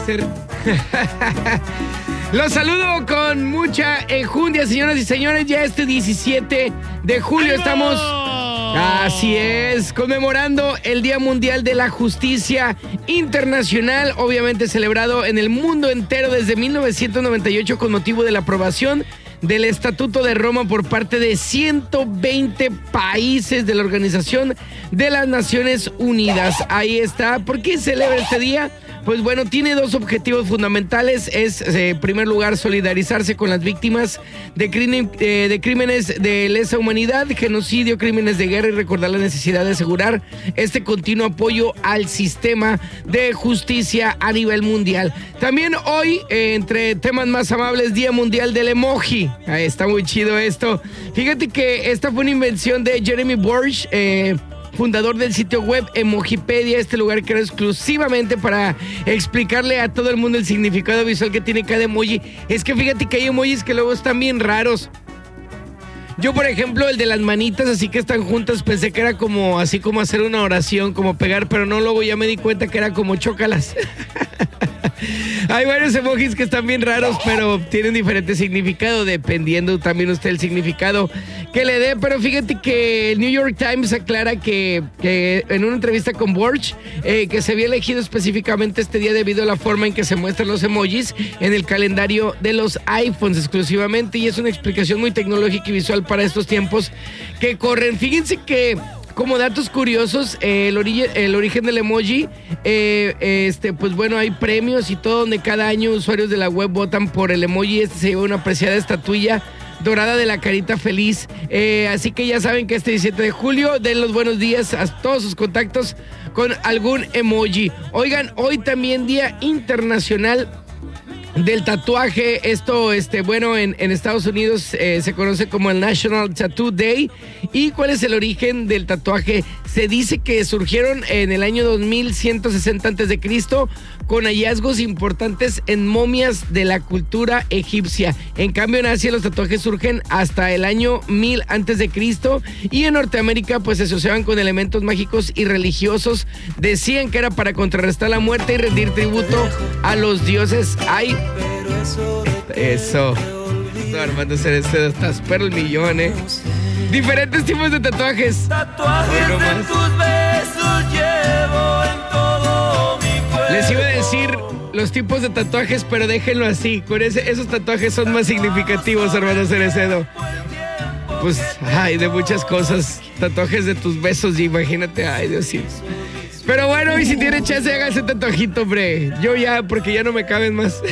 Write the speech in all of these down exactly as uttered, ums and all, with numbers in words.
Ser... Los saludo con mucha enjundia, señoras y señores. Ya este diecisiete de julio estamos, así es, conmemorando el Día Mundial de la Justicia Internacional, obviamente celebrado en el mundo entero desde mil novecientos noventa y ocho con motivo de la aprobación del Estatuto de Roma por parte de ciento veinte países de la Organización de las Naciones Unidas. Ahí está. ¿Por qué celebra este día? Pues bueno, tiene dos objetivos fundamentales. Es, eh, en primer lugar, solidarizarse con las víctimas de, crimen, eh, de crímenes de lesa humanidad, genocidio, crímenes de guerra, y recordar la necesidad de asegurar este continuo apoyo al sistema de justicia a nivel mundial. También hoy, eh, entre temas más amables, Día Mundial del Emoji. Ahí está muy chido esto. Fíjate que esta fue una invención de Jeremy Borch, eh, fundador del sitio web Emojipedia, este lugar creado exclusivamente para explicarle a todo el mundo el significado visual que tiene cada emoji. Es que fíjate que hay emojis que luego están bien raros. Yo, por ejemplo, el de las manitas así que están juntas, pensé que era como así como hacer una oración, como pegar, pero no, luego ya me di cuenta que era como chócalas. Hay varios emojis que están bien raros, pero tienen diferente significado, dependiendo también usted el significado que le dé. Pero fíjate que el New York Times aclara que, que en una entrevista con Borch, eh, que se había elegido específicamente este día debido a la forma en que se muestran los emojis en el calendario de los iPhones exclusivamente, y es una explicación muy tecnológica y visual para estos tiempos que corren. Fíjense que, como datos curiosos, eh, el, ori- el origen del emoji, eh, este, pues bueno, hay premios y todo, donde cada año usuarios de la web votan por el emoji. Este se lleva una apreciada estatuilla dorada de la carita feliz. Eh, así que ya saben que este diecisiete de julio den los buenos días a todos sus contactos con algún emoji. Oigan, hoy también Día Internacional del Tatuaje. Esto, este, bueno, en, en Estados Unidos eh, se conoce como el National Tattoo Day. ¿Y cuál es el origen del tatuaje? Se dice que surgieron en el año dos mil ciento sesenta antes de Cristo con hallazgos importantes en momias de la cultura egipcia. En cambio, en Asia los tatuajes surgen hasta el año mil antes de Cristo, y en Norteamérica pues se asociaban con elementos mágicos y religiosos. Decían que era para contrarrestar la muerte y rendir tributo a los dioses. Ay, eso. No, Armando Cereceda, estás pero el millón, eh. Diferentes tipos de tatuajes. Tatuajes no de tus besos llevo en todo mi cuerpo. Les iba a decir los tipos de tatuajes, pero déjenlo así. Con ese, esos tatuajes son más significativos, Armando Cerecedo. Pues, ay, de muchas cosas. Tatuajes de tus besos, imagínate. Ay, Dios mío. Pero bueno, y si tiene chance, haga ese tatuajito, hombre. Yo ya, porque ya no me caben más.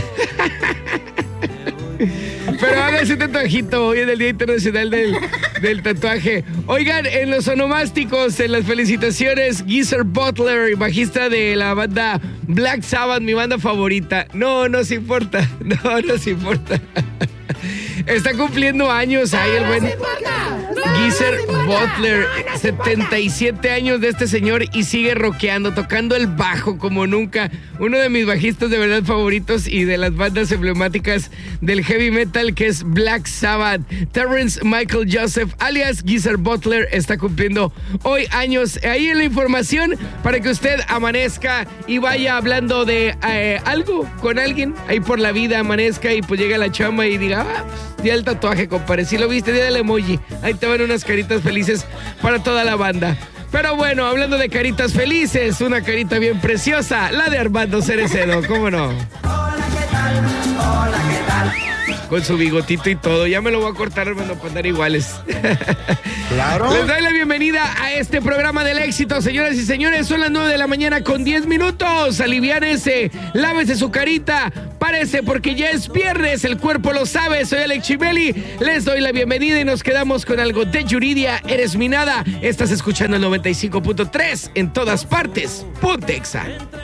Pero haga ese tatuajito. Hoy es el Día Internacional del, del Tatuaje. Oigan, en los onomásticos, en las felicitaciones, Geezer Butler, bajista de la banda Black Sabbath, mi banda favorita. No, no se importa. No, no se importa. Está cumpliendo años ahí el buen Geezer Butler, setenta y siete años de este señor, y sigue rockeando, tocando el bajo como nunca. Uno de mis bajistas de verdad favoritos y de las bandas emblemáticas del heavy metal, que es Black Sabbath. Terrence Michael Joseph, alias Geezer Butler, está cumpliendo hoy años. Ahí en la información para que usted amanezca y vaya hablando de eh, algo con alguien ahí por la vida, amanezca y pues llega a la chamba y diga, ah, pues, día del tatuaje, compadre. Si lo viste, día del emoji. Ahí te van unas caritas felices para toda la banda. Pero bueno, hablando de caritas felices, una carita bien preciosa, la de Armando Cerecedo, ¿cómo no? Hola, ¿qué tal? Hola, ¿qué tal? Con su bigotito y todo. Ya me lo voy a cortar, hermano, para andar iguales. Claro. Les doy la bienvenida a este programa del éxito, señoras y señores. Son las nueve de la mañana con diez minutos. Aliviánese, lávese su carita, párese porque ya es viernes, el cuerpo lo sabe. Soy Alex Chibeli, les doy la bienvenida y nos quedamos con algo de Yuridia. Eres mi nada. Estás escuchando el noventa y cinco punto tres en todas partes. Ponte Exa.